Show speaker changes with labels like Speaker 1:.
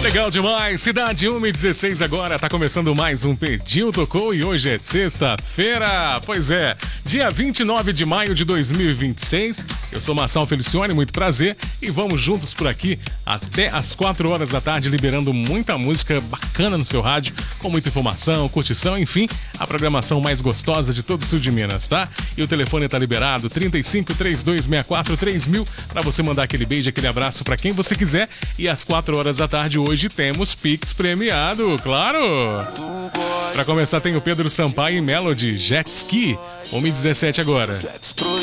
Speaker 1: Legal demais, Cidade 1:16 agora, tá começando mais um Pediu Tocou e hoje é sexta-feira, pois é, dia 29 de maio de 2026, eu sou Marçal Felicione, muito prazer, e vamos juntos por aqui até as 4 horas da tarde, liberando muita música bacana no seu rádio, com muita informação, curtição, enfim, a programação mais gostosa de todo o sul de Minas, tá? E o telefone tá liberado, 35 3264 3000, pra você mandar aquele beijo, aquele abraço pra quem você quiser, e às 4 horas da tarde hoje temos Pix premiado, claro! Pra começar tem o Pedro Sampaio e Melody, Jet Ski, 1:17 agora.